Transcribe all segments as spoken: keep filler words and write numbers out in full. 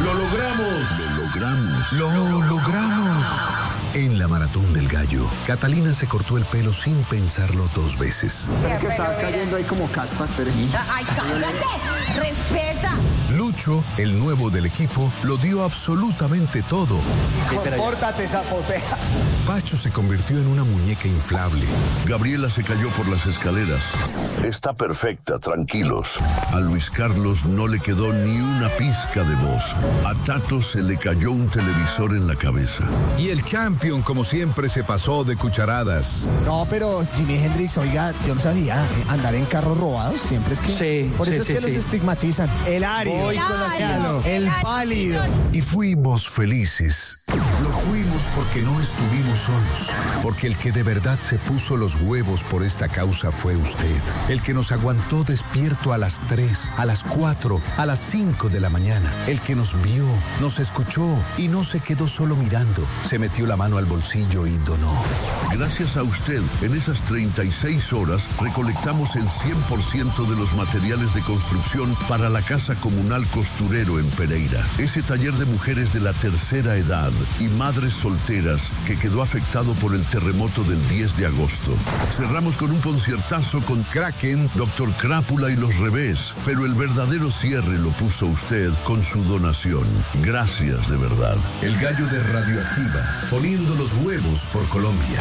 ¡Lo logramos! ¡Lo logramos! ¡Lo logramos! En la Maratón del Gallo, Catalina se cortó el pelo sin pensarlo dos veces. Es que estaba cayendo ahí como caspas, pero... ¡Ay, cállate! ¡Respeta! Lucho, el nuevo del equipo, lo dio absolutamente todo. Compórtate, zapotea. Pacho se convirtió en una muñeca inflable. Gabriela se cayó por las escaleras. Está perfecta, tranquilos. A Luis Carlos no le quedó ni una pizca de voz. A Tato se le cayó un televisor en la cabeza. Y el Champion, como siempre, se pasó de cucharadas. No, pero Jimi Hendrix, oiga, yo no sabía, andar en carros robados siempre es que... Sí, Por sí, eso sí, es que sí. los estigmatizan. El ario, el pálido. Y fuimos felices. Lo fuimos porque no estuvimos solos. Porque el que de verdad se puso los huevos por esta causa fue usted. El que nos aguantó despierto a las tres, a las cuatro, a las cinco de la mañana. El que nos vio, nos escuchó y no se quedó solo mirando. Se metió la mano al bolsillo y donó. Gracias a usted, en esas treinta y seis horas recolectamos el cien por ciento de los materiales de construcción para la Casa Comunal Costurero en Pereira. Ese taller de mujeres de la tercera edad y madres solteras que quedó afectado por el terremoto del diez de agosto. Cerramos con un conciertazo con Kraken, Doctor Crápula y Los Revés, pero el verdadero cierre lo puso usted con su donación. Gracias de verdad. El gallo de Radioactiva, poniendo los huevos por Colombia.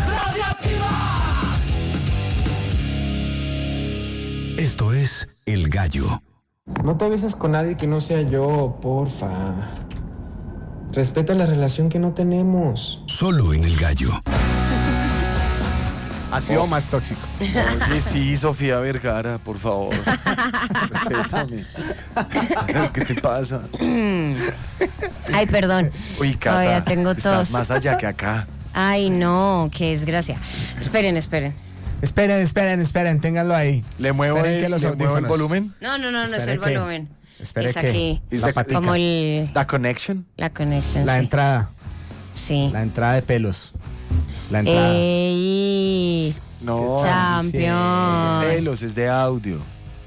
Esto es El Gallo. No te beses con nadie que no sea yo, porfa. Respeta la relación que no tenemos. Solo en El Gallo. Ha sido más tóxico. Oye, sí, Sofía Vergara, por favor. Respétame. ¿Qué te pasa? Ay, perdón. Uy, Cata, Todavía tengo estás tos. más allá que acá. Ay, no, qué desgracia. Esperen, esperen. Esperen, esperen, esperen, ténganlo ahí. ¿Le muevo, Esperen el, que los ¿le muevo el audífonos. volumen? No, no, no, no es Espere el que- volumen. espere es que- aquí. ¿Es La de- patica. Como el... ¿La connection? La conexión, La sí. entrada, Sí. la entrada de pelos. La entrada. Ey, No, Champion. pelos, es de audio.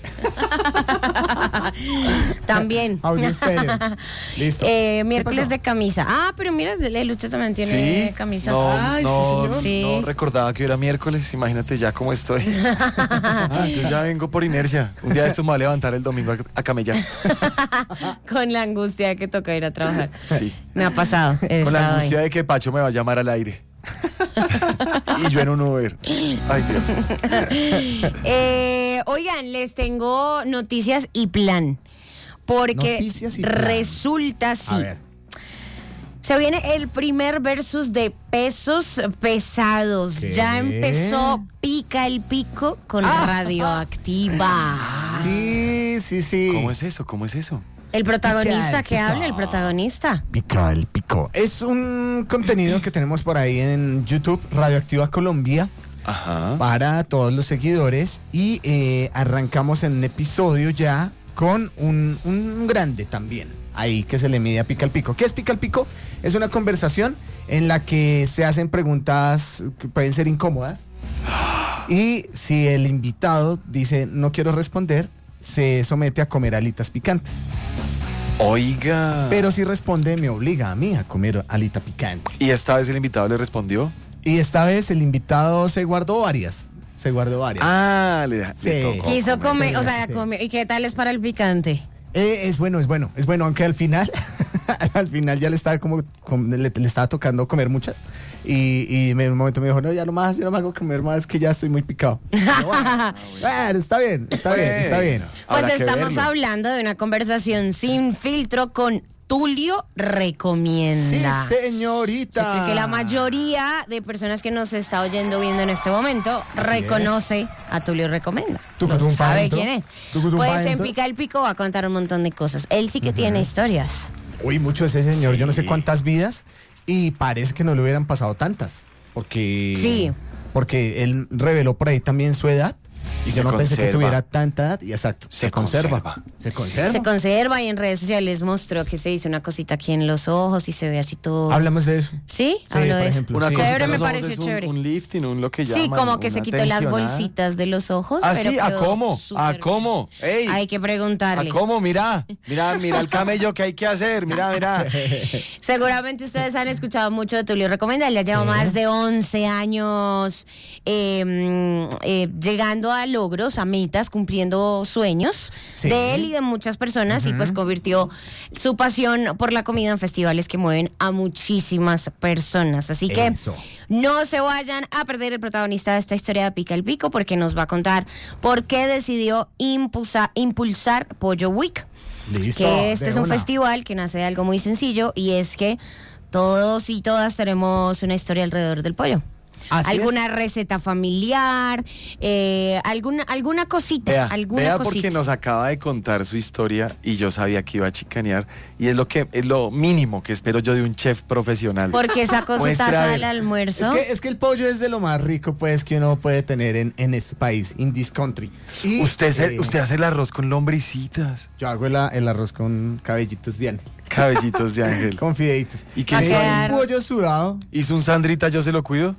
También. Audio estéreo. Listo. Eh, miércoles pasó? de camisa. Ah, pero mira, el Lucha también tiene ¿Sí? camisa. No, Ay, sí, no, señor. Sí. no recordaba que era miércoles. Imagínate ya cómo estoy. Ah, yo ya vengo por inercia. Un día de estos me voy a levantar el domingo a, a camellar. Con la angustia de que toca ir a trabajar. Sí. Me ha pasado. He Con la estado angustia ahí. de que Pacho me va a llamar al aire. Y yo en un Uber. Ay, Dios. Eh, oigan, les tengo noticias y plan. Porque Noticias y plan. resulta, sí. A ver. Se viene el primer versus de pesos pesados. ¿Qué? Ya empezó Pica el Pico con Radioactiva. Sí, sí, sí. ¿Cómo es eso? ¿Cómo es eso? El protagonista Pica el que Pico. habla, el protagonista. Pica el pico. Es un contenido que tenemos por ahí en YouTube, Radioactiva Colombia, Ajá. para todos los seguidores. Y eh, arrancamos en un episodio ya con un, un grande también. Ahí que se le mide a Pica el Pico. ¿Qué es Pica el Pico? Es una conversación en la que se hacen preguntas que pueden ser incómodas. Y si el invitado dice no quiero responder, se somete a comer alitas picantes. Oiga. Pero si responde, me obliga a mí a comer alita picante. ¿Y esta vez el invitado le respondió? Y esta vez el invitado se guardó varias. Se guardó varias. Ah, le, le Sí. tocó. Quiso comer, comer, sí, o sea, sí. comer. ¿Y qué tal es para el picante? Eh, es bueno, es bueno, es bueno, aunque al final, al final ya le estaba como, como le, le estaba tocando comer muchas. Y, y en un momento me dijo, no, ya no más, yo no me hago comer más, que ya estoy muy picado. Y yo, bueno, bueno, está bien, está bien, está bien. Pues Habrá que estamos verlo. hablando de una conversación sin filtro con Tulio Sí, Recomienda. señorita. Que la mayoría de personas que nos está oyendo viendo en este momento reconoce a Tulio Recomienda. Tucutum No pa' sabe dentro. quién es. Tucutum pa' Pues en dentro. Pica el Pico va a contar un montón de cosas. Él sí que tiene historias. Uy, mucho ese señor, yo no sé Sí. cuántas vidas. Y parece que no le hubieran pasado tantas. Porque. Sí. Porque él reveló por ahí también su edad. Y Se yo no pensé que conserva. tuviera tanta edad. Y exacto, se, Se conserva. conserva. Se conserva. Se conserva y en redes sociales mostró que se hizo una cosita aquí en los ojos y se ve así todo. Hablamos de eso. ¿Sí? Sí, Hablo por de eso. ejemplo. Una Sí. cosita Chévere, en me los ojos pareció es un, chévere. un lifting, un lo que llaman. Sí, como que una se quitó las tensionada. bolsitas de los ojos. ¿Ah, pero sí? ¿A quedó cómo? súper ¿A bien. cómo? ¡Ey! Hay que ¿A preguntarle. cómo? Mira, mira, mira el camello que hay que hacer. Mira, mira. Seguramente ustedes han escuchado mucho de Tulio Recomienda. Él ya lleva más de once años eh, eh, llegando a logros, a metas, cumpliendo sueños Sí. de él y de muchas personas. Y pues convirtió su pasión por la comida en festivales que mueven a muchísimas personas. Así que Eso. no se vayan a perder el protagonista de esta historia de Pica el Pico, porque nos va a contar por qué decidió impulsa- impulsar Pollo Week. Listo. Que este de es un una. festival que nace de algo muy sencillo, y es que todos y todas tenemos una historia alrededor del pollo. Así Alguna receta familiar, eh, alguna, alguna cosita, Vea, alguna vea cosita. porque nos acaba de contar su historia y yo sabía que iba a chicanear y es lo que es lo mínimo que espero yo de un chef profesional. Porque esa cosita Muestre, a ver. al almuerzo. Es que, es que el pollo es de lo más rico pues que uno puede tener en, en este país, in this country. Y, Usted, se- eh, usted hace el arroz con lombricitas, Yo hago el, el arroz con cabellitos de ángel, cabellitos de ángel. con fideitos. ¿Y qué Va a Eh, hizo? quedar- un pollo sudado. ¿Hizo un sandrita, yo se lo cuido?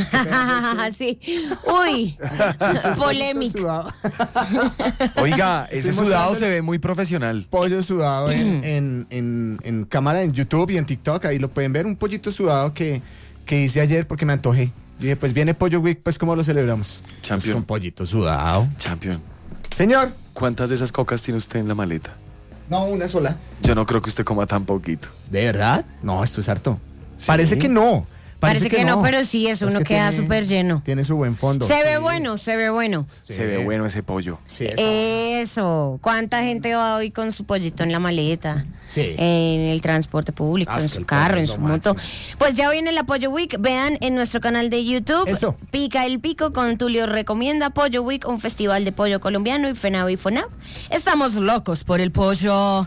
Sí. Uy, polémica. Sudado. Oiga, ese Estoy sudado mostrando se el- ve muy profesional. Pollo sudado en, en, en, en cámara en YouTube y en TikTok, ahí lo pueden ver, un pollito sudado que, que hice ayer porque me antojé. Dije, pues viene Pollo Week, pues ¿cómo lo celebramos? Champion. Pues con pollito sudado. Champion, Señor, ¿cuántas de esas cocas tiene usted en la maleta? no, una sola. Yo no creo que usted coma tan poquito. ¿De verdad? No, esto es harto. ¿Sí? Parece que no. Parece que no, pero sí, eso, Es uno que queda tiene- súper lleno. Tiene su buen fondo. Se ve Sí. bueno, se ve bueno. Sí. Se ve bueno ese pollo. Sí, es- Eso. ¿Cuánta gente va hoy con su pollito en la maleta? Sí. En el transporte público, Ah, en es que su el carro, pollo en es su lo moto. máximo. Pues ya viene la Pollo Week. Vean en nuestro canal de YouTube. Eso. Pica el Pico con Tulio Recomienda. Pollo Week, un festival de pollo colombiano y FENAV y FONAV. Estamos locos por el pollo.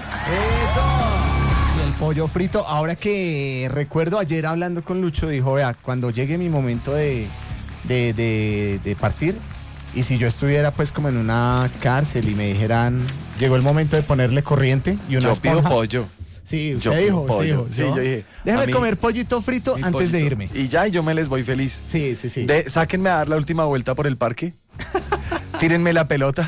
Y el pollo frito. Ahora que recuerdo ayer hablando con Lucho, dijo, vea, cuando llegue mi momento de, de, de, de partir, y si yo estuviera pues como en una cárcel y me dijeran, llegó el momento de ponerle corriente y una Yo pido esponja. pollo. Sí, Yo usted pido dijo, usted pollo. dijo. Sí, ¿no? yo dije, Déjame a mí- comer pollito frito Mi antes de pollito. irme. Y ya, y yo me les voy feliz. Sí, sí, sí. De, sáquenme a dar la última vuelta por el parque. Tírenme la pelota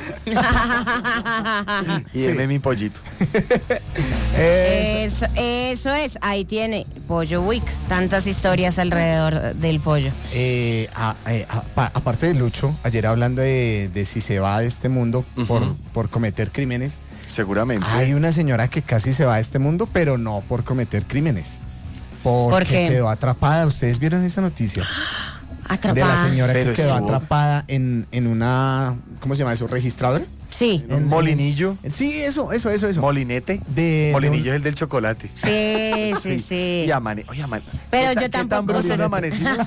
y Sí. denme mi pollito. Eh, Eso, eso es. Ahí tiene Pollo Week. Tantas historias alrededor del pollo. Eh, a- eh, a- pa- aparte de Lucho, ayer hablando de, de si se va de este mundo por, Ujú. por cometer crímenes, Seguramente. hay una señora que casi se va de este mundo, pero no por cometer crímenes. Porque ¿Por qué? quedó atrapada. ¿Ustedes vieron esa noticia? Atrapada. De la señora Pero que quedó estuvo- atrapada en, en una, ¿cómo se llama eso? ¿Registradora? Sí. Un molinillo. Sí, eso, eso, eso, eso. Molinete. De- Molinillo de es el del chocolate. Sí, sí, sí. Y amane Oye, amane Pero ¿qué ta- yo ¿Qué tan tampoco brutos sé. amanecimos?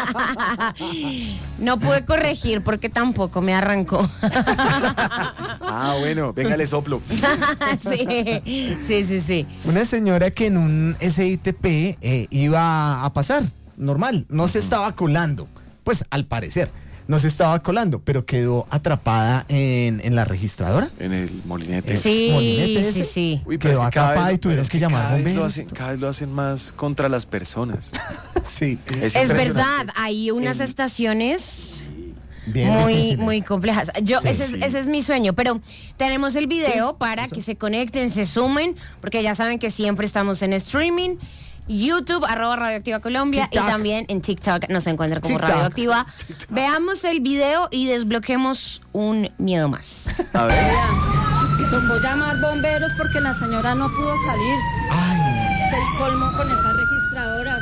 No pude corregir porque tampoco me arrancó. Ah, bueno, venga, le soplo. Sí, sí, sí, sí. Una señora que en un S I T P eh, iba a pasar, normal, no se estaba colando, pues al parecer, no se estaba colando, pero quedó atrapada en, en la registradora. En el molinete. Es- Sí, molinete sí, ese. sí. Uy, Quedó es que cada atrapada vez- y tuvieron pero es que llamar cada vez lo bomberos. hacen- Cada vez lo hacen más contra las personas. Sí, Es impresionante. verdad, hay unas estaciones bien muy, difíciles. muy complejas. Yo, Sí, ese, es, sí. ese es mi sueño, pero tenemos el video para que se conecten, se sumen, porque ya saben que siempre estamos en streaming. YouTube, arroba Radioactiva Colombia, TikTok. y también en TikTok nos encuentran como TikTok. Radioactiva. Veamos el video y desbloquemos un miedo más. A ver. Tocó llamar bomberos porque la señora no pudo salir. Ay, Es el colmo con esas registradoras.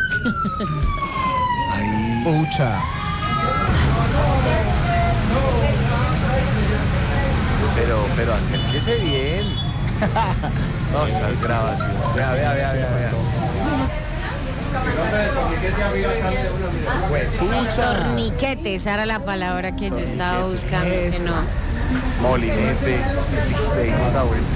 pucha. Pero, pero acérquese bien. No, esas grabaciones. Vea, vea, vea, vea, vea. Pucha. Torniquete, esa era la palabra que yo estaba buscando, que Eso. no. Molinete. Sí, le dimos la vuelta.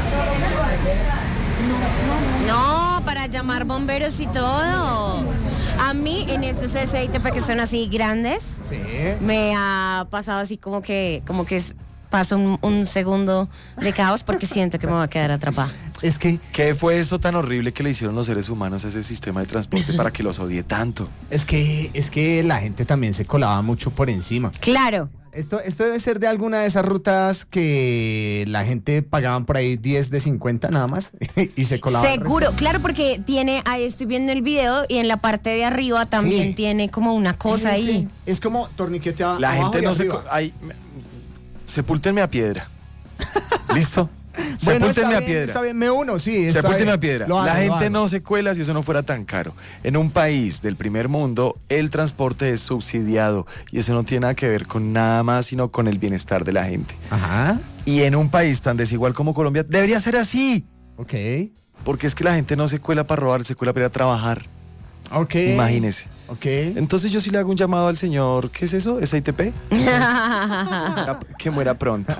No, para llamar bomberos y todo. A mí, en esos S I T P que son así grandes, Sí. me ha pasado así como que, como que es- paso un, un segundo de caos porque siento que me voy a quedar atrapada. Es que, ¿Qué fue eso tan horrible que le hicieron los seres humanos a ese sistema de transporte para que los odie tanto? es que, es que la gente también se colaba mucho por encima. Claro. Esto, esto debe ser de alguna de esas rutas que la gente pagaban por ahí diez de cincuenta nada más y se colaba. Seguro, claro, porque tiene, ahí estoy viendo el video y en la parte de arriba también Sí. tiene como una cosa Sí, ahí. sí. Es como torniqueteada. La abajo gente y no se... arriba. co- Ay, me- sepúltenme a piedra. ¿Listo? Bueno, está Sepúltenme a bien, piedra. está bien, me uno, sí. está Sepúltenme bien. a piedra. Lo hago, la lo gente hago. no se cuela si eso no fuera tan caro. En un país del primer mundo, el transporte es subsidiado y eso no tiene nada que ver con nada más, sino con el bienestar de la gente. Ajá, Y en un país tan desigual como Colombia, debería ser así. ok. Porque es que la gente no se cuela para robar, se cuela para ir a trabajar. Ok. Imagínese. Ok. Entonces yo sí le hago un llamado al señor, ¿qué es eso? ¿S I T P? Que muera pronto.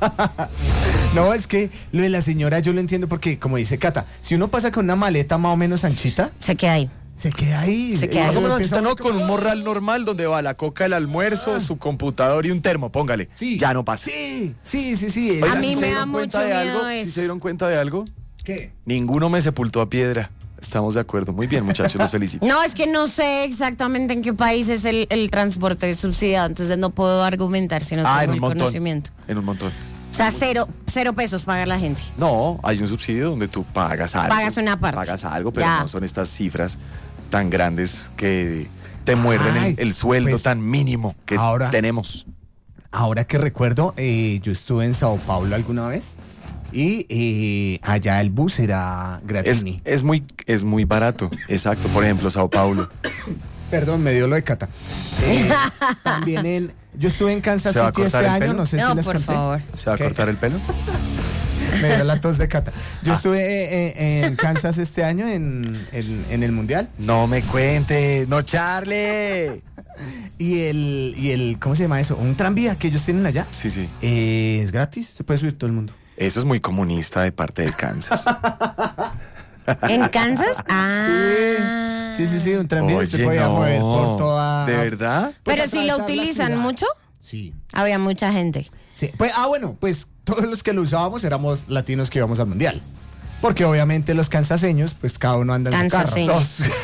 No, es que lo de la señora yo lo entiendo porque, como dice Cata, si uno pasa con una maleta más o menos anchita, Se queda ahí. se queda ahí. Se queda Y ahí. uno Como empieza no, a- con un morral normal donde va la coca, el almuerzo, su computador y un termo, póngale. Sí. Ya no pasa. Sí, sí, sí, sí. A Oigan, mí ¿sí se me dieron da cuenta mucho de miedo algo? eso. ¿Sí se dieron cuenta de algo? ¿Qué? Ninguno me sepultó a piedra. Estamos de acuerdo. Muy bien, muchachos, los felicito. No, es que no sé exactamente en qué país es el, el transporte subsidiado, entonces no puedo argumentar si no Ah, en tengo un el montón. conocimiento. En un montón. O sea, cero, cero pesos paga la gente. No, hay un subsidio donde tú pagas algo. Pagas una parte. Pagas algo, pero Ya. no son estas cifras tan grandes que te muerden Ay, el, el sueldo pues, tan mínimo que ahora- tenemos. Ahora que recuerdo, eh, yo estuve en Sao Paulo alguna vez y eh, allá el bus era Es, gratis. es muy, es muy barato. Exacto. Por ejemplo, Sao Paulo. Perdón, me dio lo de Cata. Eh, también en. Yo estuve en Kansas ¿Se va a City este cortar el año, pelo? no sé No, si les por conté. favor. ¿Se va a ¿Qué? cortar el pelo? Me dio la tos de Cata. Yo Ah. estuve eh, eh, en Kansas este año en, en- en el Mundial No me cuente. No, Charlie. y el, y el, ¿cómo se llama eso? Un tranvía que ellos tienen allá. Sí, sí. Eh, es gratis, se puede subir todo el mundo. Eso es muy comunista de parte de Kansas. ¿En Kansas? Ah. Sí, sí, sí, un tranvía Oye, se podía no. mover por toda. ¿De verdad? pues, Pero si lo atravesar la utilizan ciudad. mucho, Sí. había mucha gente. Sí, pues, ah, bueno, pues todos los que lo usábamos éramos latinos que íbamos al mundial. Porque obviamente los cansaseños, pues cada uno anda en su carro. Cansaseños. No sé.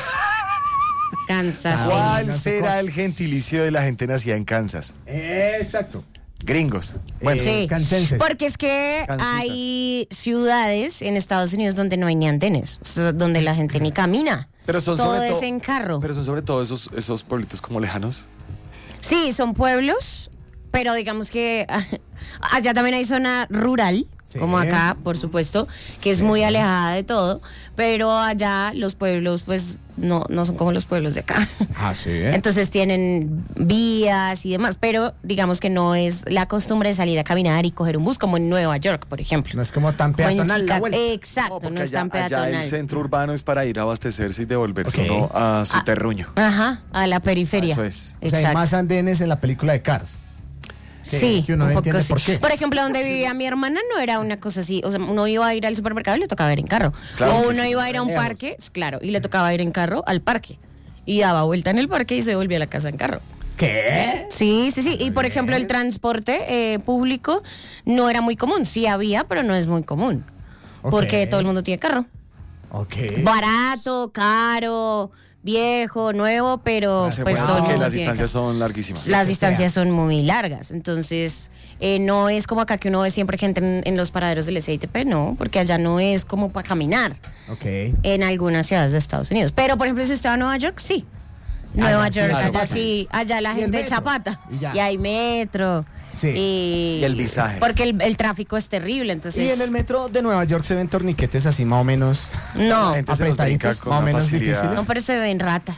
Kansas. Ah, sí. ¿Cuál no sé será cuál. el gentilicio de la gente nacida en Kansas? Eh, exacto. Gringos. Bueno, Eh, Sí, cansenses. porque es que Cansitas. hay ciudades en Estados Unidos donde no hay ni andenes, o sea, donde la gente ni camina. pero son todo sobre es todo. en carro. Pero son sobre todo esos, esos pueblitos como lejanos. Sí, son pueblos, pero digamos que allá también hay zona rural, Sí. como acá, por supuesto, que es muy alejada de todo, pero allá los pueblos pues no, no son como los pueblos de acá. Ah, sí. Entonces tienen vías y demás, pero digamos que no es la costumbre de salir a caminar y coger un bus como en Nueva York, por ejemplo. No es como tan Como en peatonal la Chicago. vuelta. Exacto, no, porque es tan allá, allá peatonal. el centro urbano es para ir a abastecerse y devolverse Ok. uno a su Ah. terruño. Ajá, a la periferia. Eso es. O sea, hay Exacto. más andenes en la película de Cars. Sí, que uno no un poco entiende sí. por qué. Por ejemplo, donde vivía mi hermana no era una cosa así. O sea, uno iba a ir al supermercado y le tocaba ir en carro. Claro o que uno sí, iba a ir a un lejos. parque, claro, y le tocaba ir en carro al parque. Y daba vuelta en el parque y se volvía a la casa en carro. ¿Qué? Sí, sí, sí. Y por ejemplo, el transporte eh, público no era muy común. Sí había, pero no es muy común. Ok. Porque todo el mundo tiene carro. Ok. Barato, caro, viejo, nuevo, pero Se pues puede todo el porque mundo las tiene distancias carro. son larguísimas. Las que distancias son muy largas, entonces eh, no es como acá que uno ve siempre gente en, en los paraderos del S I T P, no, porque allá no es como para caminar Ok. en algunas ciudades de Estados Unidos. Pero por ejemplo, si usted va a Nueva York, sí. Nueva Allá sí, York, claro. allá sí, allá la Y el gente metro, chapata. y ya. Y hay metro. Sí. Y, Y el visaje. Porque el, el tráfico es terrible, entonces. Y en el metro de Nueva York se ven torniquetes así más o menos No, La gente se los brinca apretaditos, con más o una menos facilidad. difíciles. no, pero se ven ratas.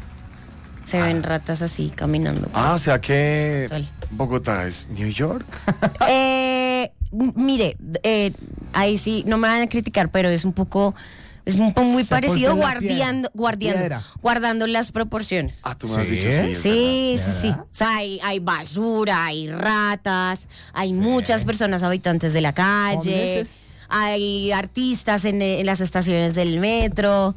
Se ven ratas así caminando. Ah, o sea que Sol. Bogotá es New York. Eh, m- mire, eh, ahí sí, no me van a criticar, pero es un poco, es un poco muy Sepulta parecido en la guardiando, piedra. guardiando, Piedra. guardando las proporciones. Ah, tú me has ¿Sí? dicho sí. es Sí, ¿verdad? sí, sí. O sea, hay, hay basura, hay ratas, hay muchas personas habitantes de la calle, Homelesses. hay artistas en, en las estaciones del metro,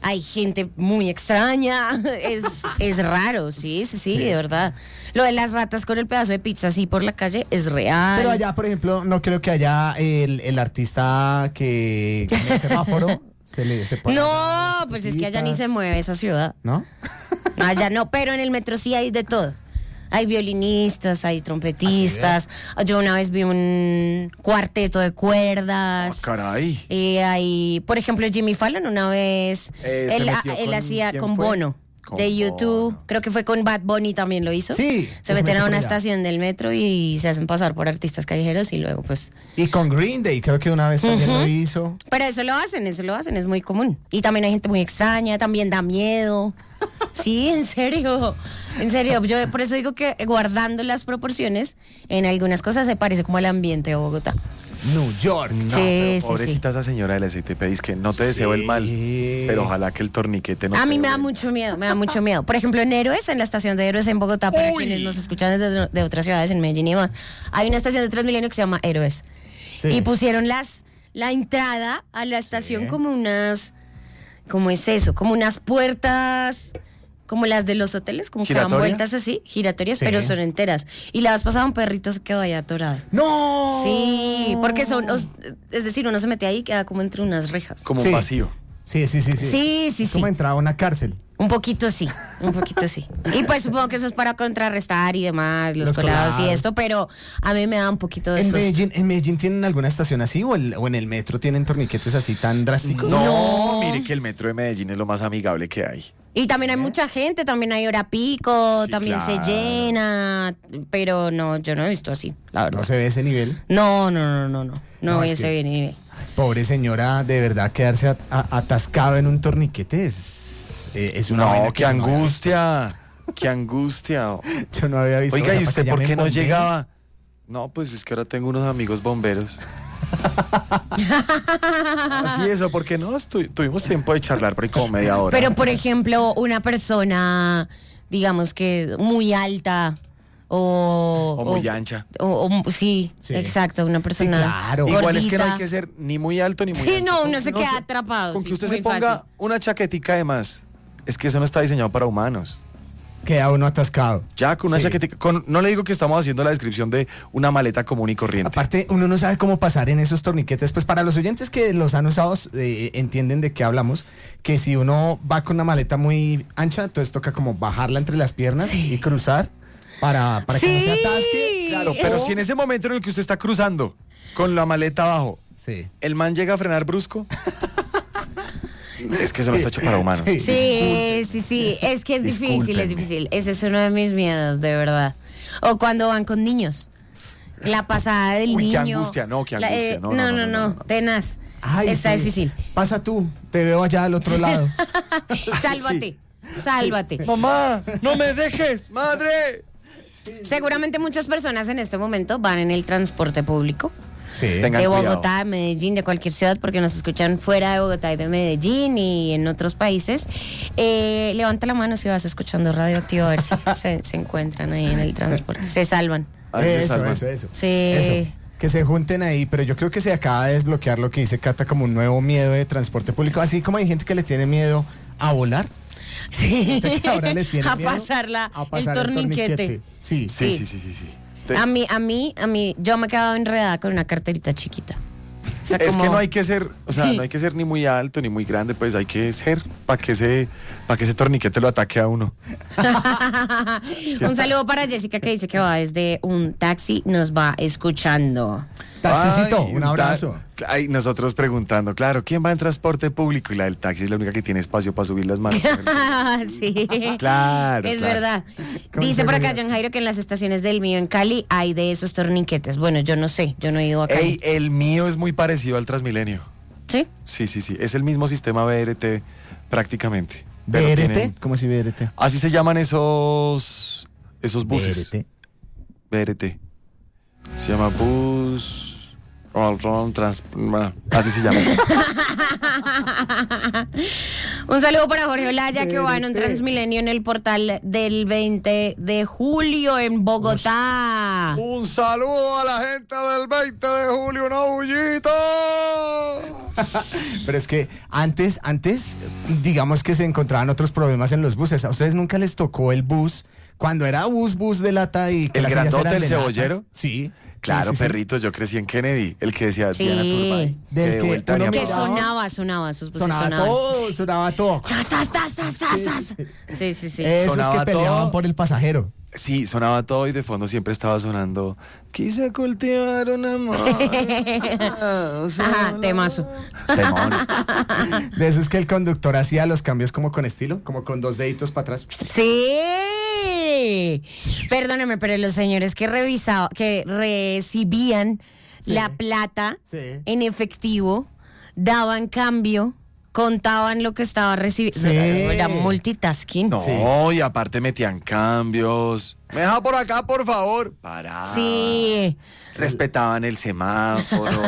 hay gente muy extraña, es, es raro, sí, sí, sí, Sí. de verdad. Lo de las ratas con el pedazo de pizza así por la calle es real. Pero allá, por ejemplo, no creo que haya el, el artista que con el semáforo se le se pone No, las pues es que allá ni cositas, se mueve esa ciudad. ¿no? No, allá no, pero en el metro sí hay de todo. Hay violinistas, hay trompetistas. Yo una vez vi un cuarteto de Ah, cuerdas. caray. Y hay, por ejemplo, Jimmy Fallon una vez, Eh, se él, metió él con- hacía ¿quién con fue? Bono. Con De YouTube, Bono. creo que fue con Bad Bunny también lo hizo. Sí, Se se meten metió a por una allá. estación del metro y se hacen pasar por artistas callejeros y luego pues... Y con Green Day, creo que una vez también lo hizo. Pero eso lo hacen, eso lo hacen, es muy común. Y también hay gente muy extraña, también da miedo. Sí, en serio, en serio. Yo por eso digo que guardando las proporciones, en algunas cosas se parece como al ambiente de Bogotá. New York. No, Sí, pero sí, pobrecita esa señora del S I T P, dice que no te deseo el mal, pero ojalá que el torniquete no A te mí me da duele. mucho miedo, me da mucho miedo. Por ejemplo, en Héroes, en la estación de Héroes en Bogotá, para quienes nos escuchan desde de otras ciudades, en Medellín y demás, hay una estación de Transmilenio que se llama Héroes. Sí. Y pusieron las la entrada a la estación Sí. como unas, ¿cómo es eso? Como unas puertas, como las de los hoteles, como que dan ¿Giratoria? vueltas así, giratorias, Sí. pero son enteras. Y la vez pasada un perrito se quedó ahí atorado. ¡No! Sí, porque son, os- es decir, uno se mete ahí y queda como entre unas rejas. Como Sí. un vacío. Sí, sí, sí, sí. Sí, sí, Es sí. como entrar a una cárcel. Un poquito sí, un poquito sí. Y pues supongo que eso es para contrarrestar y demás, los, Los colados y colados. esto, pero a mí me da un poquito de ¿En susto. Medellín, ¿En Medellín tienen alguna estación así o, el- o en el metro tienen torniquetes así tan drásticos? No, No. mire que el metro de Medellín es lo más amigable que hay. Y también hay mucha gente, también hay hora pico, Sí, también claro. se llena, pero no, yo no he visto así, la verdad. No se ve ese nivel. No, no, no, no, no, no, No, es ese que- viene. Pobre señora, de verdad quedarse a- a- atascado en un torniquete es, eh, es una vaina No, que qué no había- angustia, qué angustia. Yo no había visto. Oiga, o sea, ¿y para usted que por qué llamen no bomberos. llegaba? No, pues es que ahora tengo unos amigos bomberos. Así eso, porque no, Estu- tuvimos tiempo de charlar por ahí como media hora. Pero por ejemplo, una persona, digamos que muy alta o... O muy ancha. O, o- sí, Sí. exacto, una persona Sí, claro. Igual es que no hay gordita. que ser ni muy alto ni muy Sí, ancho. no, Con uno que se queda atrapado, Con sí, que usted muy se ponga fácil. una chaquetica de más. Es que eso no está diseñado para humanos. Queda uno atascado. Ya con una Sí. chaquetica. Con, no le digo que estamos haciendo la descripción de una maleta común y corriente. Aparte, uno no sabe cómo pasar en esos torniquetes. Pues para los oyentes que los han usado, eh, entienden de qué hablamos. Que si uno va con una maleta muy ancha, entonces toca como bajarla entre las piernas y cruzar para, para que no se atasque. Claro, pero si en ese momento en el que usted está cruzando con la maleta abajo, Sí. el man llega a frenar brusco. Es que eso no está hecho para humanos. Sí. Sí, sí, sí, es que es difícil, es Discúlpenme. difícil. Ese es uno de mis miedos, de verdad. O cuando van con niños. La pasada del Uy, qué niño. angustia, no, qué La- angustia, eh, no, no, no, no, no, no, no, no. tenaz. Ay, Está sí. difícil. Pasa tú, te veo allá al otro lado. Sálvate, sálvate. Mamá, no me dejes, madre. Seguramente muchas personas en este momento van en el transporte público. Sí. Tengan de cuidado. Bogotá, de Medellín, de cualquier ciudad, porque nos escuchan fuera de Bogotá y de Medellín y en otros países. Eh, levanta la mano si vas escuchando Radioactivo, a ver si se, se encuentran ahí en el transporte. Se salvan. Ay, me Eso, salvan. eso, eso. Sí. Eso. Que se junten ahí, pero yo creo que se acaba de desbloquear lo que dice Cata como un nuevo miedo de transporte público. Así como hay gente que le tiene miedo a volar. Sí. gente que ahora le tiene a miedo pasarla, a pasar el torniquete. Sí, Sí, Sí. sí, sí, sí, sí. Te- A mí, a mí, a mí, yo me he quedado enredada con una carterita chiquita. O sea, Es como- que no hay que ser, o sea, no hay que ser ni muy alto ni muy grande, pues hay que ser para que ese, para que ese torniquete lo ataque a uno. Un saludo para Jessica que dice que va desde un taxi, nos va escuchando. Taxicito, Ay, un abrazo. ta- Ay, nosotros preguntando, claro, ¿quién va en transporte público? Y la del taxi es la única que tiene espacio para subir las manos. Sí. Claro, Es claro. verdad. Con Dice por acá seguridad. John Jairo que en las estaciones del mío en Cali hay de esos torniquetes. Bueno, yo no sé, yo no he ido a Cali. Ey, el mío es muy parecido al Transmilenio. ¿Sí? Sí, sí, sí. Es el mismo sistema B R T prácticamente. Pero B R T, tienen- ¿cómo si B R T? Así se llaman esos, esos buses. B R T. B R T. Se llama bus. Trans, bueno, así se llama. Un saludo para Jorge Olaya que va en un B R T. Transmilenio en el portal del veinte de julio en Bogotá. Un saludo a la gente del veinte de julio, una bullita. Pero es que antes, antes, digamos que se encontraban otros problemas en los buses. ¿A ustedes nunca les tocó el bus? Cuando era bus, bus de lata y que ¿El las sillas grandote, eran el de cebollero? latas? Sí. Claro, Sí, sí, sí. perrito, yo crecí en Kennedy, el que decía Sí. Diana Turbay. Del de que vuelta uno venía Que miraba. para- sonaba, sonaba, sus buses Sonaba sonaban. todo, sonaba todo. Tas, tas, tas, tas, tas, tas. Sí, sí, sí. Esos Sonaba que peleaban todo. por el pasajero. Sí, sonaba todo y de fondo siempre estaba sonando. Quise cultivar un amor. Ajá, temazo. Temón. De esos que el conductor hacía los cambios como con estilo, como con dos deditos para atrás. Sí. Perdóneme, pero los señores que revisaban, que recibían Sí. la plata Sí. en efectivo, daban cambio, contaban lo que estaba recibiendo. Sí. Era multitasking. No, y aparte metían cambios. Me deja por acá, por favor. Para. Sí. Respetaban el semáforo.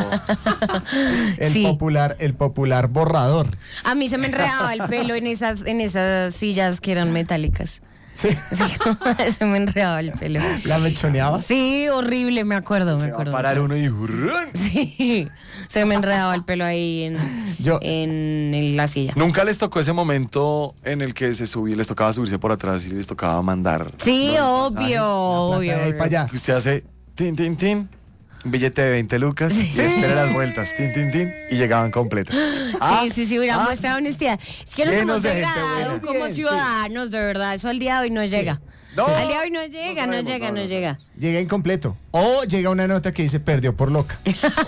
El Sí. popular, el popular borrador. A mí se me enredaba el pelo en esas, en esas sillas que eran metálicas. Sí. Sí, se me enredaba el pelo. La mechoneaba. Sí, horrible, me acuerdo, me Se va a acuerdo. parar uno y ¡hurrún! Sí, se me enredaba el pelo ahí en, Yo- en, en la silla. ¿Nunca les tocó ese momento en el que se subía, les tocaba subirse por atrás y les tocaba mandar? Sí, obvio, La obvio. plata de ahí para allá. Que usted hace tin, tin, tin, un billete de veinte lucas y espera las vueltas, tin, tin, tin, y llegaban completas. Sí, sí, sí, una muestra de honestidad. Es que nos Llenos hemos de gente degradado buena. como Bien, ciudadanos, de verdad. Eso al día de hoy no llega. No. Al día de hoy no llega, no, sabemos, llega, no, no, no llega. Llega incompleto. O llega una nota que dice perdió por loca.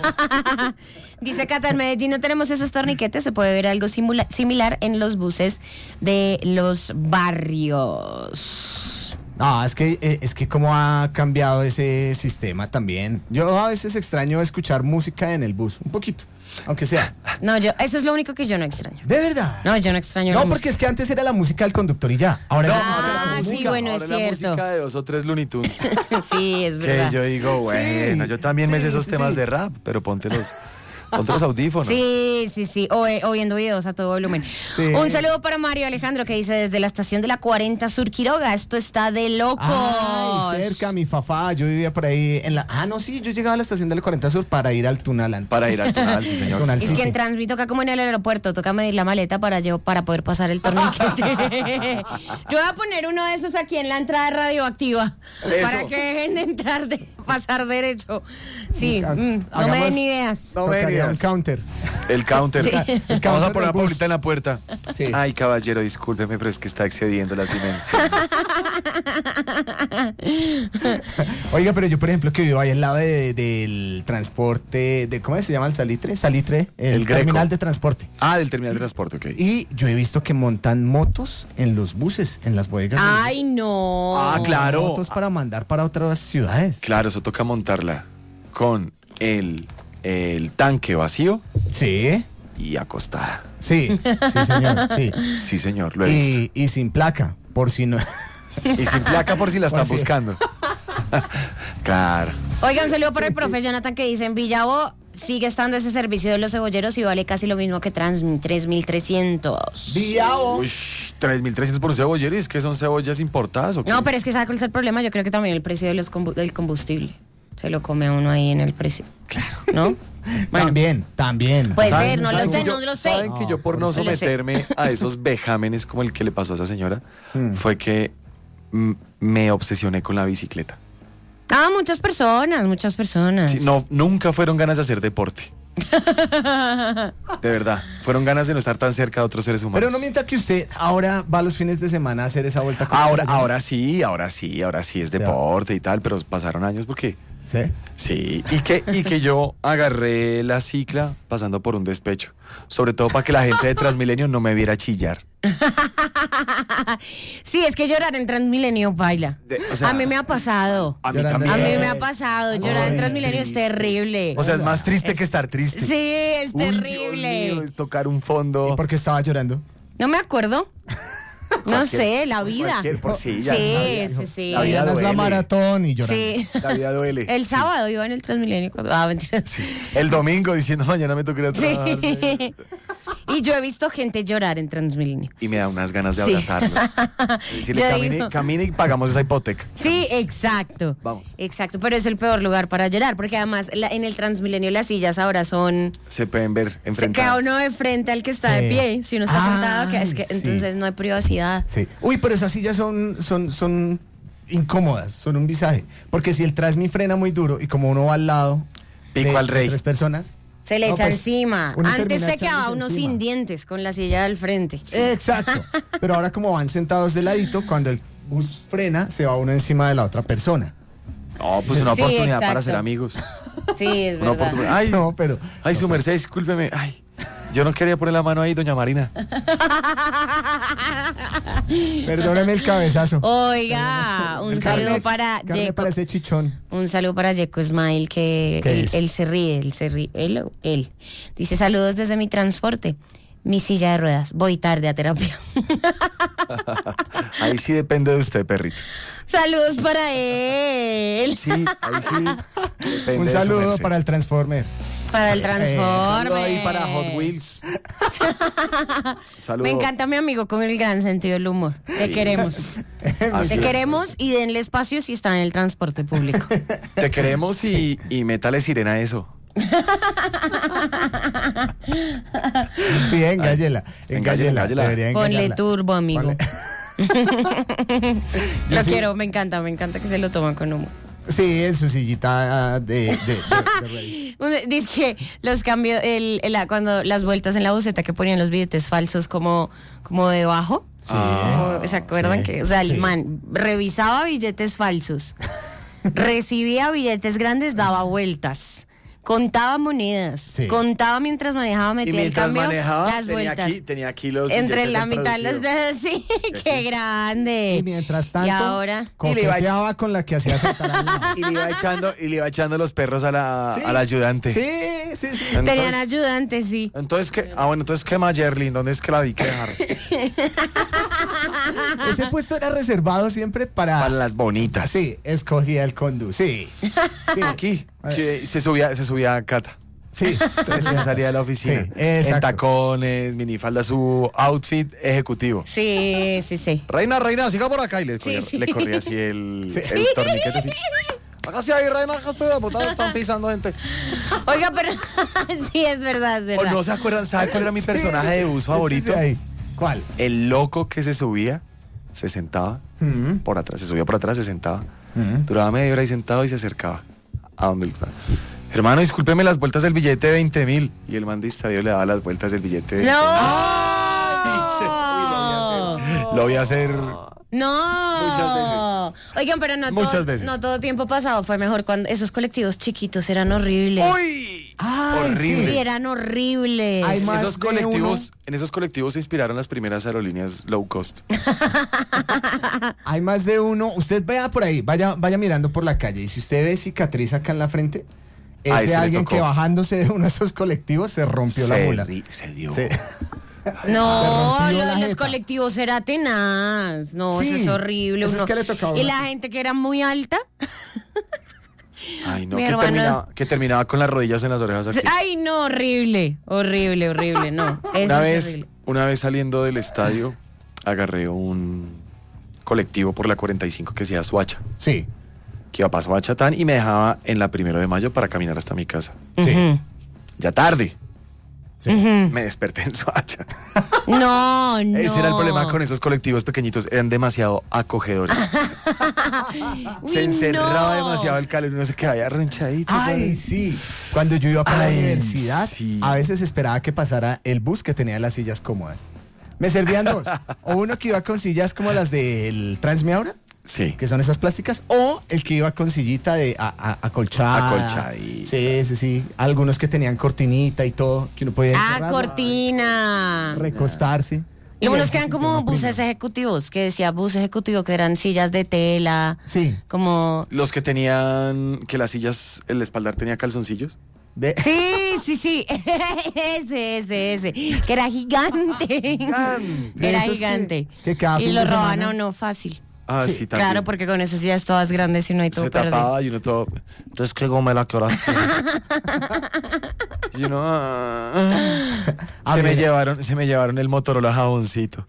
Dice Cata, en Medellín no tenemos esos torniquetes, se puede ver algo simula- similar en los buses de los barrios. No, es que, eh, es que cómo ha cambiado ese sistema también. Yo a veces extraño escuchar música en el bus, un poquito, aunque sea. No, yo, eso es lo único que yo no extraño. De verdad. No, yo no extraño No, la porque es que antes era la música del conductor y ya. Ahora No, es la ahora música Ah, del sí, música. bueno, Ahora es la cierto. música de dos o tres Looney Tunes. música. Sí, es Que verdad. yo digo, bueno, yo también me sé sí, esos sí, temas sí. de rap, pero ponte los, ponte los audífonos. Sí, sí, sí, o, eh, o viendo videos a todo volumen. Sí. Un saludo para Mario Alejandro que dice desde la estación de la cuarenta Sur Quiroga, esto está de locos. Ay, cerca, mi fafá. Yo vivía por ahí en la. Ah, no, sí, yo llegaba a la estación de la cuarenta Sur para ir al Tunaland. Para ir al tonal, sí, señor. Tonal. Es Sí. que en Transmi toca como en el aeropuerto, toca medir la maleta para yo para poder pasar el torniquete. Yo voy a poner uno de esos aquí en la entrada radioactiva Eso. para que dejen de entrar de pasar derecho. Sí, Ha- mm, no me hagamos- den ideas. No me Tocaría un digas. counter. El counter. Sí. El Vamos counter a poner del a bus. Paulita en la puerta. Sí. Ay, caballero, discúlpeme, pero es que está excediendo las dimensiones. Oiga, pero yo, por ejemplo, que vivo ahí al lado de- del transporte, de ¿cómo se llama el salitre? Salitre, el, El Greco. terminal de transporte. Ah, del terminal de transporte, ok. Y yo he visto que montan motos en los buses, en las bodegas. de los Ay, buses. no. Ah, claro. Motos para mandar para otras ciudades. Claro, eso toca montarla con el, el tanque vacío Sí, y acostada. sí, sí, señor, sí. Sí, señor, lo he visto. Y, y sin placa, por si no. Y sin placa por si la están Pues sí. buscando. Claro. Oiga, un saludo para el profe Jonathan que dice en Villavo sigue estando ese servicio de los cebolleros y vale casi lo mismo que Transmi, tres mil trescientos. Diao. Uy, tres mil trescientos por un cebollero, ¿y es que son cebollas importadas o qué? No, pero es que ¿sabe cuál es el problema? Yo creo que también el precio de los combu- del combustible. Se lo come a uno ahí en el precio. Claro. ¿No? Bueno, También, también. Puede ¿Saben- ser, no lo saben sé, que no yo- lo sé. Saben que yo por no No lo sé. someterme a esos vejámenes como el que le pasó a esa señora, Hmm. fue que mm, me obsesioné con la bicicleta. Ah, muchas personas, muchas personas. Sí, no, nunca fueron ganas de hacer deporte. De verdad, fueron ganas de no estar tan cerca de otros seres humanos. Pero no mienta que usted ahora va los fines de semana a hacer esa vuelta. con Ahora, ella. ahora sí, ahora sí, ahora sí es sea, deporte y tal, pero pasaron años porque ¿Sí? sí, y que, y que yo agarré la cicla pasando por un despecho, sobre todo para que la gente de Transmilenio no me viera chillar. Sí, es que llorar en Transmilenio baila. De- o sea, a mí me ha pasado. A mí Llorando. también. A mí me ha pasado. Llorar en Transmilenio es terrible. O sea, es más triste que estar triste. Sí, es Uy, terrible. Dios mío, es tocar un fondo. ¿Y por qué estaba llorando? No me acuerdo. No Cualquier- sé, la vida. cualquier- por sí, ya, sí, la vida, sí, sí. la vida Ganas la duele. maratón y llorando. Sí. La vida duele. El sábado iba en el Transmilenio. cuando- Ah, mentira. El domingo diciendo mañana me toca ir a trabajar. Sí. Y yo he visto gente llorar en Transmilenio. Y me da unas ganas de Sí. abrazarlos. Decirle, Yo camine, digo- camine y pagamos esa hipoteca. Sí, exacto. Vamos. Exacto, pero es el peor lugar para llorar, porque además la- en el Transmilenio las sillas ahora son... Se pueden ver Se queda enfrentadas. uno de frente al que está Sí. de pie. Si uno está Ay, sentado, que es que sí. entonces no hay privacidad. Sí. Uy, pero esas sillas son, son, son incómodas, son un visaje. Porque si el Transmi frena muy duro y como uno va al lado Pico de, al rey. de tres personas. Se le no, echa pues, encima. uno Antes termina se quedaba echándose uno encima. sin dientes con la silla del frente. Exacto. Pero ahora como van sentados de ladito, cuando el bus frena, se va uno encima de la otra persona. No, pues una Sí, oportunidad para exacto. ser amigos. Sí, es Una verdad. oportunidad. Ay, No, pero... ay, su merced, discúlpeme. Ay, yo no quería poner la mano ahí, doña Marina. Perdóname el cabezazo. Oiga, un El saludo carne- para carne Yeco. para ese chichón. Un saludo para Yeco Smile, que ¿Qué él, dice? él se ríe, él se ríe. Él, él. Dice, saludos desde mi transporte. Mi silla de ruedas. Voy tarde a terapia. Ahí sí depende de usted, perrito. Saludos para él. Sí, ahí sí. depende Un de su saludo merced. para el Transformer. Para el Eh, transforme. Saludo ahí para Hot Wheels. Saludo. Me encanta mi amigo con el gran sentido del humor. Te queremos. Así Te es. queremos y denle espacio si está en el transporte público. Te queremos y, y métale sirena a eso. Sí, engállela. Engállela, Engállela. engállela. Debería Ponle engallarla. turbo, amigo. Ponle- Lo Yo sí- quiero, me encanta, me encanta que se lo toman con humor. Sí, en su sillita ah, de... de, de- de rey. Un- Dice que los cambios, el, el- la- cuando las vueltas en la buceta que ponían los billetes falsos como, como debajo. Sí. Como- ¿Se acuerdan Sí, que? O sea, el sí. man revisaba billetes falsos, recibía billetes grandes, daba vueltas. Contaba monedas, Sí. contaba mientras manejaba, Y metía el mientras cambio, manejaba, las tenía vueltas. aquí, tenía aquí los Entre billetes la en mitad los producido. dedos, sí, qué grande. Y mientras tanto, Y ahora, Y le iba a- coqueteaba con la que hacía saltar al lado. Y le iba echando, y le iba echando los perros a la, Sí. al ayudante. Sí, sí, sí. Entonces- tenían ayudantes, sí. Entonces, ¿qué? Ah, bueno, entonces, ¿qué más, Yerlin? ¿Dónde es que la vi que dejar? Ese puesto era reservado siempre para... Para las bonitas. Sí, escogía el condu. Sí. Sí. Aquí, que se subía, se subía a Cata. Sí. Recién salía de la oficina. Sí, exacto. En tacones, minifalda, su outfit ejecutivo. Sí, sí, sí. Reina, reina, siga por acá. Y le, corría, sí. le corría así el, Sí. el torniquete así. Hágase ahí, reina, que estoy botado, están pisando gente. Oiga, pero sí, es verdad, es O verdad. no se acuerdan, ¿sabe cuál era mi personaje de bus favorito? Échese ahí. ¿Cuál? El loco que se subía, se sentaba Mm. por atrás, se subía por atrás, se sentaba. Mm. Duraba media hora ahí sentado y se acercaba a donde el... Hermano, discúlpeme las vueltas del billete de veinte mil. Y el man distraído le daba las vueltas del billete de veinte mil. ¡No! Lo voy a hacer. No. Muchas veces. Oigan, pero no Muchas todo, veces. no todo tiempo pasado fue mejor cuando esos colectivos chiquitos eran horribles. ¡Uy! Ay, Horrible. Sí, eran horribles. Hay más Esos de colectivos, uno. en esos colectivos se inspiraron las primeras aerolíneas low cost. Hay más de uno. Usted vea por ahí, vaya, vaya mirando por la calle. Y si usted ve cicatriz acá en la frente, es Ahí de se le alguien tocó. que bajándose de uno de esos colectivos se rompió la se, mula. ri- se dio. Sí. No, Se rompió lo la de los jeta. colectivos era tenaz. No, Sí, eso es horrible. eso es uno- que le tocaba a y uno la así. gente que era muy alta. Ay, no, Mi que hermano- terminaba, que terminaba con las rodillas en las orejas aquí. Ay, no, horrible. Horrible, horrible, no. Eso Una es vez, horrible. una vez saliendo del estadio, agarré un colectivo por la cuarenta y cinco que se llama Suacha, Sí. que iba para Suachatán y me dejaba en la primero de mayo para caminar hasta mi casa. Sí. Ujú. Ya tarde. Sí. Me desperté en Suacha. No, no. Ese era el problema con esos colectivos pequeñitos, eran demasiado acogedores. Uy, Se encerraba no. demasiado el calor y uno se quedaba ahí arronchadito. Ay, sí. Cuando yo iba para Ay, la universidad, sí. a veces esperaba que pasara el bus que tenía las sillas cómodas. Me servían dos. O uno que iba con sillas como las del Transmiaura, Sí. que son esas plásticas, o el que iba con sillita de a, a- acolchada. Acolchadita. Sí, sí, sí. Algunos que tenían cortinita y todo, que uno podía Ah, encerrarlo, cortina. recostarse. Y unos eso que eran sí como tenía buses prima. ejecutivos, que decía bus ejecutivo, que eran sillas de tela. Sí. Como. Los que tenían, que las sillas, el espaldar tenía calzoncillos. De- Sí, sí, sí. Ese, ese, ese. Que era gigante. De Era esos que- gigante. que cada y fin lo de roban semana- a uno fácil. Ah, sí, Sí, también. Claro, porque con esas sillas todas grandes y no hay todo se perdido. tapaba y uno todo. Entonces, ¿qué gomela que horas tiene? Y uno, ah, A Se me ver, llevaron, se me llevaron el Motorola jaboncito.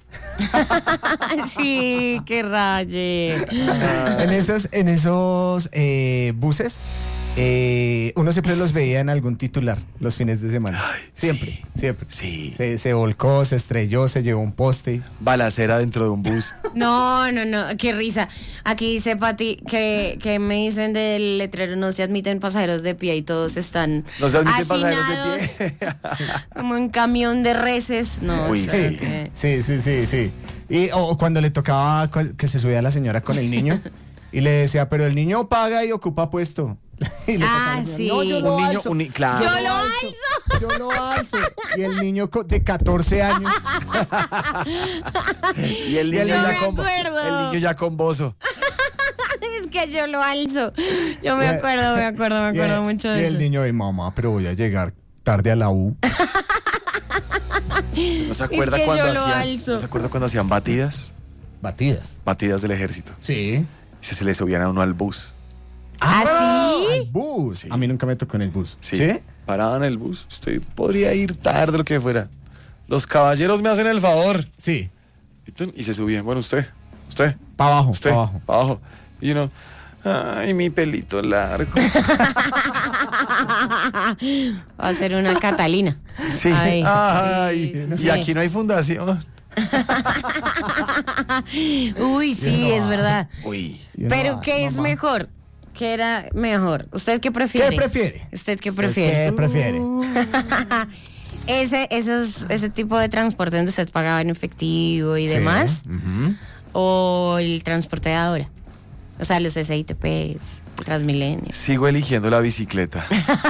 Sí, qué raye. en esos, en esos eh, buses, eh, uno siempre los veía en algún titular los fines de semana. Siempre, sí, siempre. sí. Se, se volcó, se estrelló, se llevó un poste. Balacera dentro de un bus. No, no, no, qué risa. Aquí dice Pati que, que me dicen del letrero no se admiten pasajeros de pie y todos están No se admiten hacinados, pasajeros de pie. como en camión de reses. No, Uy, o sea, Sí, que- sí, sí, sí, sí. Y o cuando le tocaba cu- que se subía la señora con el niño y le decía, pero el niño paga y ocupa puesto. Y le tocaba Ah, al niño, sí. "No, yo lo Un niño, alzo, un ni- claro. Yo lo alzo. yo lo alzo". Y el niño co- de catorce años. Y el niño Yo ya me con acuerdo. el niño ya con bozo. Es que yo lo alzo. Yo me Y- acuerdo, me acuerdo, me y acuerdo el- mucho Y de el eso. niño de mamá, pero voy a llegar tarde a la U. ¿No se acuerda que cuando yo lo hacían? alzo. ¿No se acuerda cuando hacían batidas? Batidas. Batidas del ejército. Sí. Y se, se le subían a uno al bus. ¿Ah, sí? Al bus. Sí. A mí nunca me tocó en el bus. Sí. ¿Sí? Paraban el bus. Usted podría ir tarde, lo que fuera. Los caballeros me hacen el favor. Sí. Y, tun, y se subían. Bueno, usted, usted, Para abajo, usted, para abajo. para abajo. Y uno, ay, mi pelito largo. Va a ser una Catalina. Sí. Ay, Ay, sí, y sí. aquí no hay fundación. Uy, sí, es verdad. Uy. Y uno, Pero "Ay, ¿qué es mamá". mejor? ¿Qué era mejor? ¿Usted qué prefiere? ¿Qué prefiere? ¿Usted qué ¿Usted prefiere? ¿Qué prefiere? Ese, esos, ese tipo de transporte donde usted pagaba en efectivo y Sí. demás, Ujú. o el transporte de ahora. O sea, los S I T Ps, Transmilenio. Sigo eligiendo la bicicleta.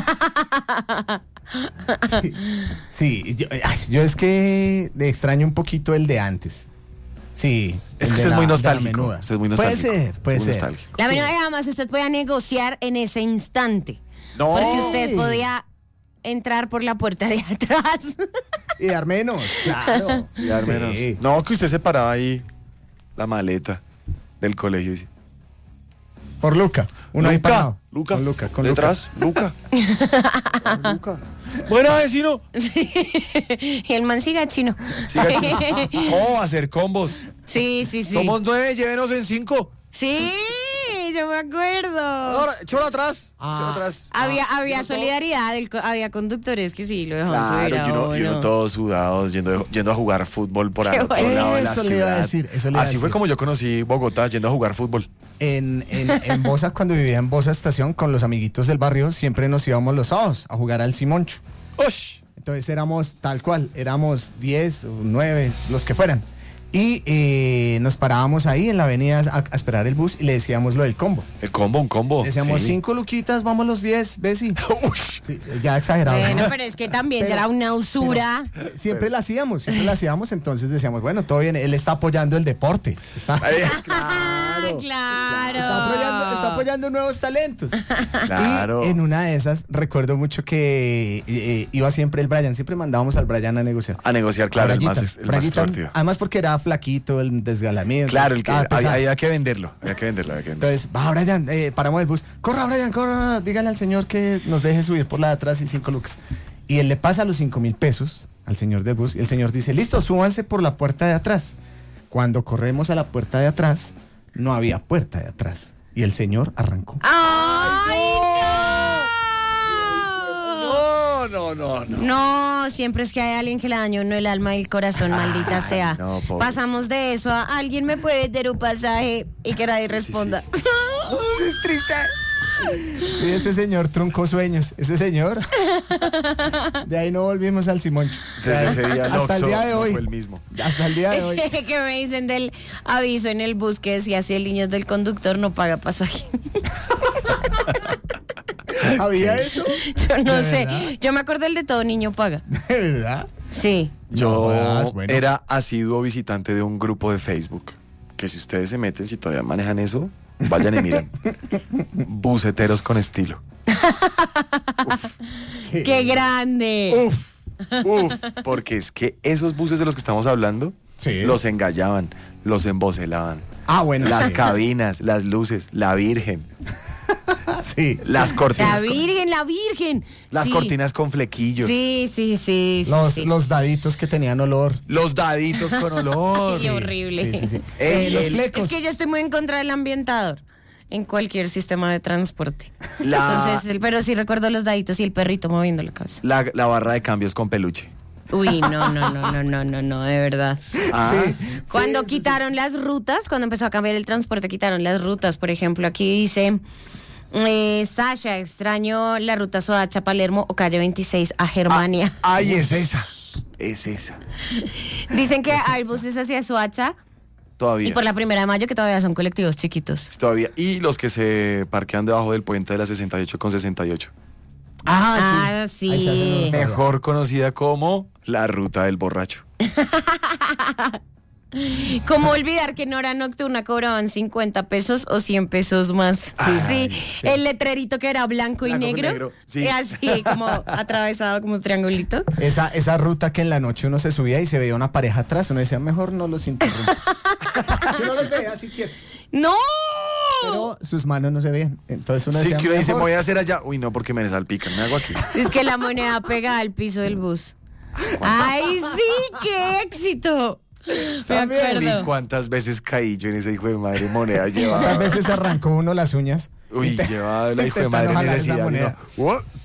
Sí, sí, yo, ay, yo es que extraño un poquito el de antes. Sí. Es el que de usted es la- muy de la nostálgico. menuda. Usted es muy Puede nostálgico. ser, puede Es muy ser. nostálgico. La menor, además, usted podía negociar en ese instante. No. Porque usted podía entrar por la puerta de atrás. Y dar menos, claro. Y dar Sí. menos. No, que usted se paraba ahí la maleta del colegio y dice, Por Luca. Uno ahí Luca, parado. Luca, Con Luca, con detrás, Luca. Luca. Bueno, vecino. Sí. Y el man siga chino. Siga aquí. Oh, hacer combos. Sí, sí, sí. Somos nueve, llévenos en cinco. Sí, yo me acuerdo. Ahora, échalo atrás. Ah. échalo atrás. Había, había Yo no todo- solidaridad, el co- había conductores que sí lo dejaban subir Claro, a y uno, y uno uno. todos sudados, yendo, yendo a jugar fútbol por Qué al otro bueno. lado de la Eso le iba a ciudad. decir, eso le iba a Así fue decir. como yo conocí Bogotá, yendo a jugar fútbol. En, en, en Bosa, cuando vivía en Bosa Estación, con los amiguitos del barrio, siempre nos íbamos los sábados a jugar al Simoncho. ¡Ush! Entonces éramos tal cual, éramos diez o nueve, los que fueran. Y eh, nos parábamos ahí en la avenida a, a esperar el bus y le decíamos lo del combo. El combo, un combo. Le decíamos sí. cinco luquitas, vamos los diez, Bessie. Ush. Sí, ya exagerado. Bueno, pero es que también Pero- ya era una usura. Siempre la hacíamos, siempre la hacíamos, entonces decíamos, bueno, todo bien, él está apoyando el deporte. Está, Ay, Ah, claro. está apoyando, está apoyando nuevos talentos. Claro. Y en una de esas recuerdo mucho que eh, iba siempre el Brian, siempre mandábamos al Brian a negociar. A negociar, claro, A el más, Brayita. el más Brayita, extrovertido. además porque era flaquito, el desgalamiento. Claro, el que estaba había, pesado. había que venderlo, había que venderlo, había que venderlo. Entonces, va Brian, eh, paramos el bus. Corra, Brian, corra, dígale al señor que nos deje subir por la de atrás y cinco lucas. Y él le pasa los cinco mil pesos al señor del bus y el señor dice, listo, súbanse por la puerta de atrás. Cuando corremos a la puerta de atrás, no había puerta de atrás. Y el señor arrancó. ¡Ay, no! No, no, no, no. No, siempre es que hay alguien que le dañó uno el alma y el corazón, maldita sea. no, pobres. Pasamos de eso a alguien me puede vender un pasaje y que nadie responda. Es triste. Sí, ese señor truncó sueños. Ese señor. De ahí no volvimos al Simoncho. Desde ese día el Hasta el Oxxo día de no hoy. fue el mismo. Hasta el día de hoy. Que me dicen del aviso en el bus que decía si el niño es del conductor no paga pasaje. ¿Había eso? Yo no ¿De sé. verdad? Yo me acuerdo el de todo niño paga. ¿De verdad? Sí. Yo No jodas, bueno. era asiduo visitante de un grupo de Facebook. Que si ustedes se meten, si todavía manejan eso, vayan y miren. Buceteros con estilo. ¡Qué grande! Uf, uf. Porque es que esos buses de los que estamos hablando, Sí. los engallaban, los embocelaban. Ah, bueno. Las sí. cabinas, las luces, la Virgen. Sí. Las La cortinas. con- virgen, la virgen. las Sí. cortinas con flequillos. Sí, sí, sí. sí, Los, sí. los daditos que tenían olor. Los daditos con olor. Qué horrible. Sí, sí, sí. Eh, Eh, los el- flecos. Es que yo estoy muy en contra del ambientador en cualquier sistema de transporte. La- Entonces, el- pero sí recuerdo los daditos y el perrito moviendo la cabeza. La, la barra de cambios con peluche. Uy, no, no, no, no, no, no, no, de verdad. Ah, Sí. Cuando Sí, sí, quitaron las rutas, cuando empezó a cambiar el transporte, quitaron las rutas. Por ejemplo, aquí dice, eh, Sasha, extraño la ruta Soacha, Palermo o calle veintiséis a Germania. Ay, es esa. Es esa. Dicen que hay buses hacia Soacha Todavía. y por la primera de mayo que todavía son colectivos chiquitos. Todavía. Y los que se parquean debajo del puente de la sesenta y ocho con sesenta y ocho. Ah, Ahí sí. se hacen los- Mejor conocida como la ruta del borracho. ¿Cómo olvidar que en hora nocturna cobraban cincuenta pesos o cien pesos más? Sí, el letrerito que era blanco y Blanco con negro. negro, sí. Y así como atravesado como un triangulito. Esa, esa ruta que en la noche uno se subía y se veía una pareja atrás, uno decía, mejor no los interrumpa. Y no los veía así quietos. ¡No! Pero sus manos no se veían. Entonces uno Sí, decía, que uno dice, me mejor- voy a hacer allá. Uy, no, porque me salpican. Me hago aquí. Es que la moneda pega al piso del bus. ¡Ay, sí! ¡Qué éxito! Me También. ¿Y acuerdo. cuántas veces caí yo en ese hijo de madre moneda ¿Cuántas llevaba? veces arrancó uno las uñas? Uy, Inte- llevaba la hijo de intentando madre jalar esa necesidad. moneda. ¿no? ¡Oh!